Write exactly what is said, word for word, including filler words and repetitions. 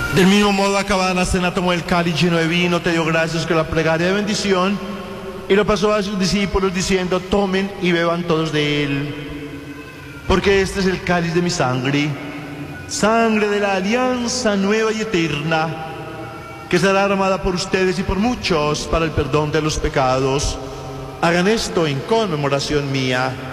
Del mismo modo, acabada la cena, tomó el cáliz lleno de vino, te dio gracias con la plegaria de bendición y lo pasó a sus discípulos diciendo: tomen y beban todos de él, porque este es el cáliz de mi sangre, sangre de la alianza nueva y eterna, que será derramada por ustedes y por muchos para el perdón de los pecados. Hagan esto en conmemoración mía.